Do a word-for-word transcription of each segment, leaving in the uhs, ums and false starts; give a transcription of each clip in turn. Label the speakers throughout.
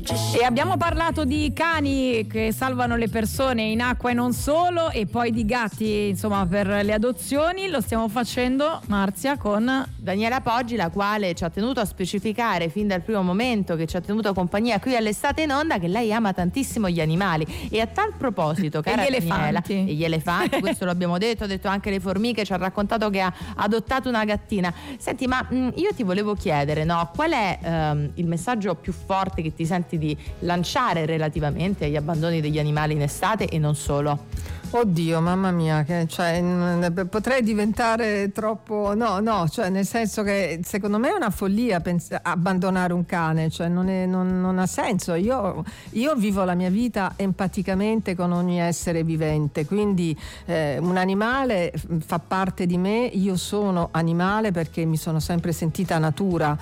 Speaker 1: E abbiamo parlato di cani che salvano le persone in acqua e non solo, e poi di gatti, insomma, per le adozioni. Lo stiamo facendo, Marzia, con
Speaker 2: Daniela Poggi, la quale ci ha tenuto a specificare fin dal primo momento, che ci ha tenuto compagnia qui all'Estate in Onda, che lei ama tantissimo gli animali. E a tal proposito, cara
Speaker 1: e gli
Speaker 2: Daniela,
Speaker 1: elefanti
Speaker 2: e gli elefanti, questo lo abbiamo detto, ha detto anche le formiche, ci ha raccontato che ha adottato una gattina. Senti, ma mh, io ti volevo chiedere, no, qual è ehm, il messaggio più forte che ti senti di lanciare relativamente agli abbandoni degli animali in estate e non solo?
Speaker 3: Oddio, mamma mia, che, cioè, potrei diventare troppo, no, no, cioè nel senso che secondo me è una follia pens- abbandonare un cane, cioè non, è, non, non ha senso. Io, io vivo la mia vita empaticamente con ogni essere vivente, quindi eh, un animale fa parte di me, io sono animale perché mi sono sempre sentita natura.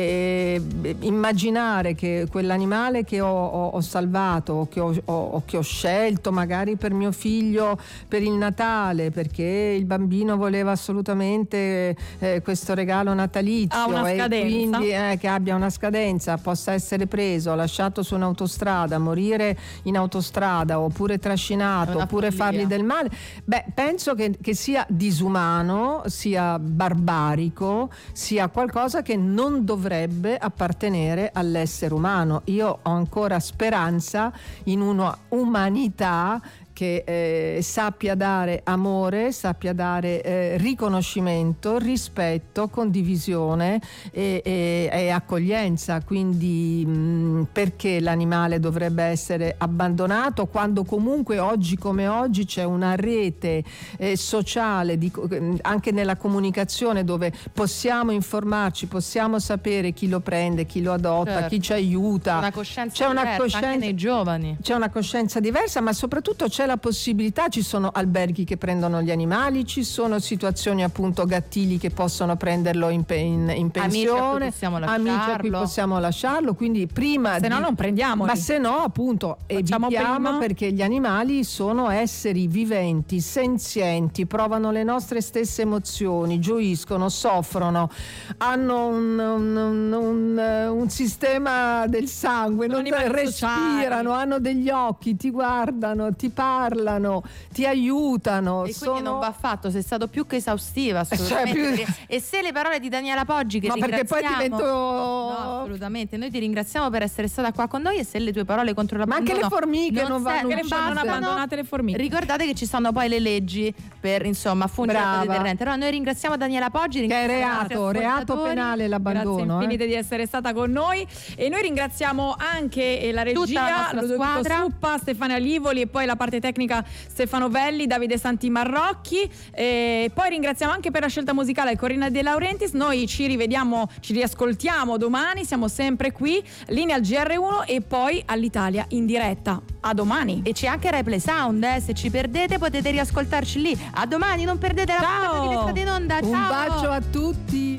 Speaker 3: E immaginare che quell'animale che ho, ho, ho salvato, che ho, ho, che ho scelto magari per mio figlio, per il Natale, perché il bambino voleva assolutamente eh, questo regalo natalizio,
Speaker 1: ha una
Speaker 3: e
Speaker 1: scadenza,
Speaker 3: quindi eh, che abbia una scadenza, possa essere preso, lasciato su un'autostrada, morire in autostrada, oppure trascinato, oppure
Speaker 2: follia.
Speaker 3: fargli del male. Beh, penso che, che sia disumano, sia barbarico, sia qualcosa che non dovrebbe appartenere all'essere umano. Io ho ancora speranza in una umanità che eh, sappia dare amore, sappia dare eh, riconoscimento, rispetto, condivisione e, e, e accoglienza. Quindi mh, perché l'animale dovrebbe essere abbandonato quando comunque oggi come oggi c'è una rete eh, sociale di, anche nella comunicazione, dove possiamo informarci, possiamo sapere chi lo prende, chi lo adotta,
Speaker 2: certo.
Speaker 3: chi ci aiuta.
Speaker 2: Una coscienza
Speaker 3: c'è una
Speaker 2: diversa,
Speaker 3: coscienza
Speaker 2: anche nei giovani.
Speaker 3: C'è una coscienza diversa, ma soprattutto c'è la possibilità, ci sono alberghi che prendono gli animali, ci sono situazioni appunto gattili che possono prenderlo in, pe- in, in pensione,
Speaker 2: amici a cui possiamo lasciarlo,
Speaker 3: amici a cui possiamo lasciarlo, quindi prima
Speaker 1: se
Speaker 3: di...
Speaker 1: no non prendiamo,
Speaker 3: ma se no appunto
Speaker 1: Facciamo
Speaker 3: evitiamo
Speaker 1: prima.
Speaker 3: Perché gli animali sono esseri viventi, senzienti, provano le nostre stesse emozioni, gioiscono, soffrono, hanno un, un, un, un, un sistema del sangue, non respirano,
Speaker 1: sociali.
Speaker 3: hanno degli occhi, ti guardano, ti parlano, ti aiutano.
Speaker 2: E
Speaker 3: sono...
Speaker 2: quindi non va fatto, sei stato più che esaustiva assolutamente.
Speaker 3: Cioè, più...
Speaker 2: E se le parole di Daniela Poggi, che
Speaker 3: no, perché poi
Speaker 2: ringraziamo,
Speaker 3: divento...
Speaker 2: no, assolutamente, noi ti ringraziamo per essere stata qua con noi, e se le tue parole contro la
Speaker 3: ma anche le formiche non, non vanno
Speaker 1: che le non abbandonate le formiche.
Speaker 2: Ricordate che ci sono poi le leggi per insomma fungere da deterrente. Allora noi ringraziamo Daniela Poggi,
Speaker 3: che è reato, reato penale l'abbandono.
Speaker 1: Grazie infinite
Speaker 3: eh.
Speaker 1: di essere stata con noi, e noi ringraziamo anche la regia,
Speaker 2: tutta la nostra squadra,
Speaker 1: Suppa, Stefania Livoli, e poi la parte tecnica Stefano Velli, Davide Santi Marrocchi, e poi ringraziamo anche per la scelta musicale Corina De Laurentiis. Noi ci rivediamo, ci riascoltiamo domani, siamo sempre qui, linea al G R uno e poi all'Italia in diretta. A domani.
Speaker 2: E c'è anche Replay Sound, eh? Se ci perdete potete riascoltarci lì. A domani, non perdete la puntata di L'Estate in Onda. Ciao.
Speaker 3: Un bacio a tutti.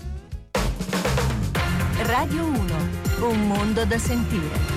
Speaker 4: Radio uno, un mondo da sentire.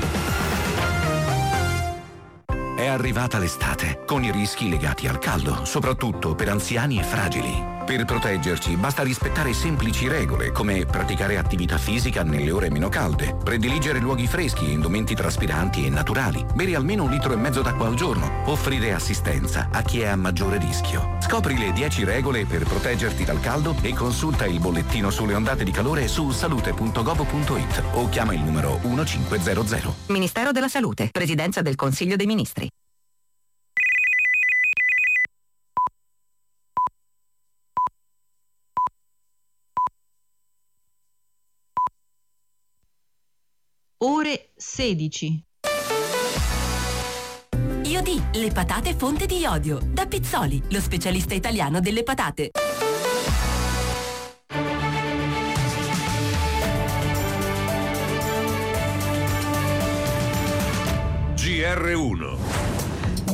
Speaker 5: È arrivata l'estate, con i rischi legati al caldo, soprattutto per anziani e fragili. Per proteggerci basta rispettare semplici regole, come praticare attività fisica nelle ore meno calde, prediligere luoghi freschi e indumenti traspiranti e naturali, bere almeno un litro e mezzo d'acqua al giorno, offrire assistenza a chi è a maggiore rischio. Scopri le dieci regole per proteggerti dal caldo e consulta il bollettino sulle ondate di calore su salute punto gov punto it o chiama il numero uno cinque zero zero.
Speaker 6: Ministero della Salute, Presidenza del Consiglio dei Ministri.
Speaker 7: Ore sedici.
Speaker 4: Iodi, le patate fonte di iodio. Da Pizzoli, lo specialista italiano delle patate.
Speaker 8: G R uno.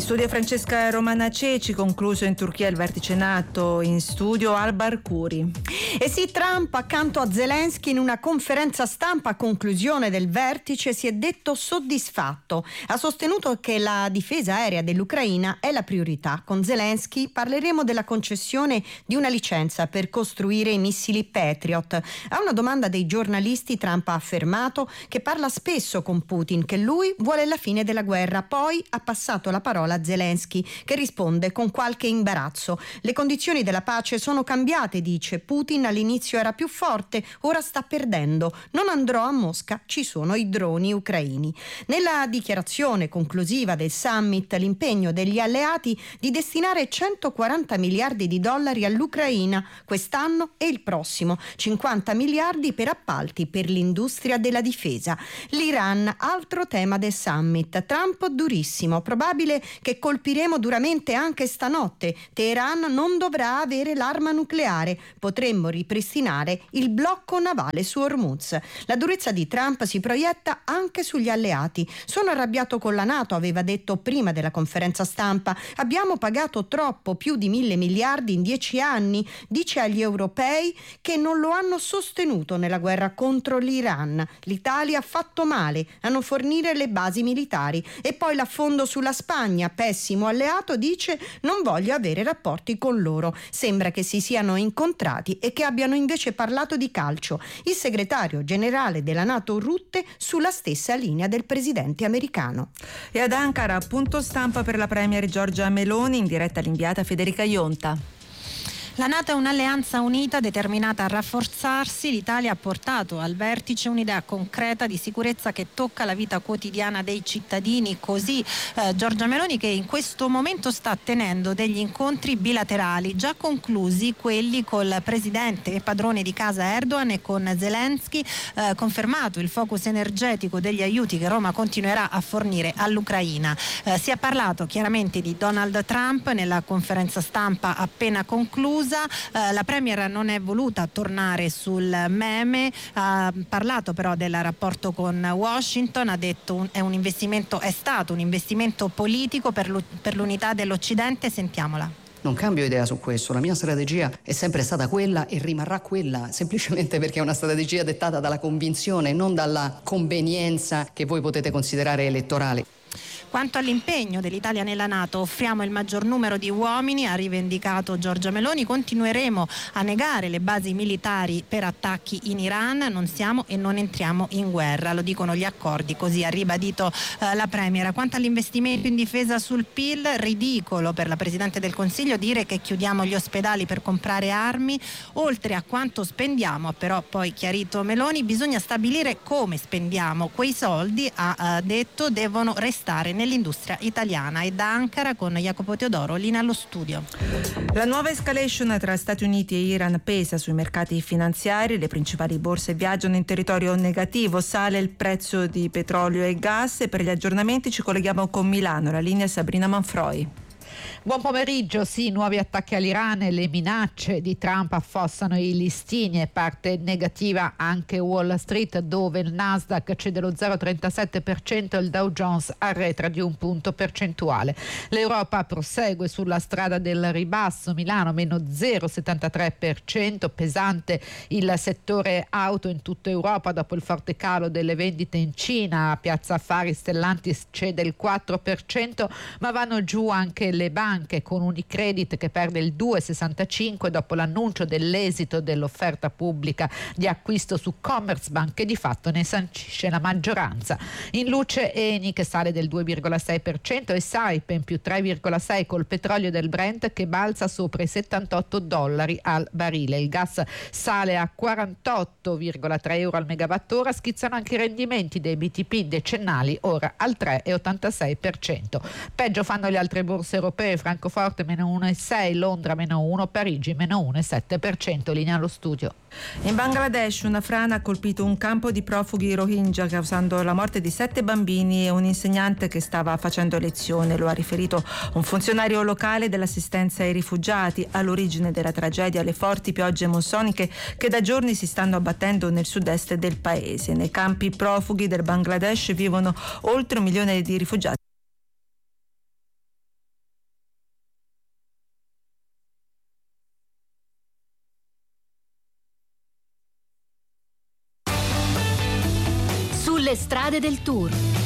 Speaker 8: studio Francesca Romana Ceci, concluso in Turchia il vertice NATO, in studio Alba Arcuri.
Speaker 9: E sì, Trump accanto a Zelensky in una conferenza stampa a conclusione del vertice si è detto soddisfatto. Ha sostenuto che la difesa aerea dell'Ucraina è la priorità. Con Zelensky parleremo della concessione di una licenza per costruire i missili Patriot. A una domanda dei giornalisti Trump ha affermato che parla spesso con Putin, che lui vuole la fine della guerra. Poi ha passato la parola a Zelensky, che risponde con qualche imbarazzo. Le condizioni della pace sono cambiate, dice. Putin all'inizio era più forte, ora sta perdendo. Non andrò a Mosca, ci sono i droni ucraini. Nella dichiarazione conclusiva del summit, l'impegno degli alleati di destinare centoquaranta miliardi di dollari all'Ucraina quest'anno e il prossimo, cinquanta miliardi per appalti per l'industria della difesa. L'Iran, altro tema del summit. Trump durissimo, probabile che colpiremo duramente anche stanotte. Teheran non dovrà avere l'arma nucleare, potremmo ripristinare il blocco navale su Hormuz. La durezza di Trump si proietta anche sugli alleati. Sono arrabbiato con la NATO, aveva detto prima della conferenza stampa. Abbiamo pagato troppo, più di mille miliardi in dieci anni. Dice agli europei che non lo hanno sostenuto nella guerra contro l'Iran. L'Italia ha fatto male a non fornire le basi militari. E poi l'affondo sulla Spagna, pessimo alleato, dice non voglio avere rapporti con loro. Sembra che si siano incontrati e che abbiano invece parlato di calcio. Il segretario generale della NATO Rutte sulla stessa linea del presidente americano.
Speaker 8: E ad Ankara, punto stampa per la premier Giorgia Meloni, in diretta l'inviata Federica Ionta.
Speaker 10: La NATO è un'alleanza unita determinata a rafforzarsi. L'Italia ha portato al vertice un'idea concreta di sicurezza che tocca la vita quotidiana dei cittadini. Così eh, Giorgia Meloni, che in questo momento sta tenendo degli incontri bilaterali, già conclusi quelli col presidente e padrone di casa Erdogan e con Zelensky, eh, confermato il focus energetico degli aiuti che Roma continuerà a fornire all'Ucraina. Eh, si è parlato chiaramente di Donald Trump nella conferenza stampa appena conclusa. Uh, la Premier non è voluta tornare sul meme, ha parlato però del rapporto con Washington, ha detto un, è un investimento, è stato un investimento politico per, per l'unità dell'Occidente. Sentiamola.
Speaker 11: Non cambio idea su questo, la mia strategia è sempre stata quella e rimarrà quella, semplicemente perché è una strategia dettata dalla convinzione, non dalla convenienza che voi potete considerare elettorale.
Speaker 10: Quanto all'impegno dell'Italia nella NATO, offriamo il maggior numero di uomini, ha rivendicato Giorgia Meloni. Continueremo a negare le basi militari per attacchi in Iran, non siamo e non entriamo in guerra, lo dicono gli accordi, così ha ribadito eh, la Premier. Quanto all'investimento in difesa sul P I L, ridicolo per la Presidente del Consiglio dire che chiudiamo gli ospedali per comprare armi, oltre a quanto spendiamo, ha però poi chiarito Meloni, bisogna stabilire come spendiamo quei soldi, ha eh, detto, devono restare nell'industria italiana. E da Ankara con Jacopo Teodoro, linea allo studio.
Speaker 8: La nuova escalation tra Stati Uniti e Iran pesa sui mercati finanziari, le principali borse viaggiano in territorio negativo, sale il prezzo di petrolio e gas e per gli aggiornamenti ci colleghiamo con Milano, la linea Sabrina Manfroi.
Speaker 12: Buon pomeriggio, sì, nuovi attacchi all'Iran e le minacce di Trump affossano i listini e parte negativa anche Wall Street, dove il Nasdaq cede lo zero virgola trentasette per cento e il Dow Jones arretra di un punto percentuale. L'Europa prosegue sulla strada del ribasso, Milano meno zero virgola settantatré per cento, pesante il settore auto in tutta Europa dopo il forte calo delle vendite in Cina, Piazza Affari Stellantis cede il quattro per cento, ma vanno giù anche le banche, con Unicredit che perde il due virgola sessantacinque dopo l'annuncio dell'esito dell'offerta pubblica di acquisto su Commerzbank, che di fatto ne sancisce la maggioranza. In luce Eni che sale del due virgola sei per cento e Saipem più tre virgola sei per cento col petrolio del Brent che balza sopra i settantotto dollari al barile. Il gas sale a quarantotto virgola tre euro al megawattora, schizzano anche i rendimenti dei B T P decennali, ora al tre virgola ottantasei per cento. Peggio fanno le altre borse europee, Francoforte meno uno virgola sei per cento, Londra meno uno per cento, Parigi meno uno virgola sette per cento. Linea allo studio.
Speaker 8: In Bangladesh una frana ha colpito un campo di profughi Rohingya causando la morte di sette bambini e un insegnante che stava facendo lezione, lo ha riferito un funzionario locale dell'assistenza ai rifugiati. All'origine della tragedia le forti piogge monsoniche che da giorni si stanno abbattendo nel sud-est del paese. Nei campi profughi del Bangladesh vivono oltre un milione di rifugiati.
Speaker 13: Le strade del tour.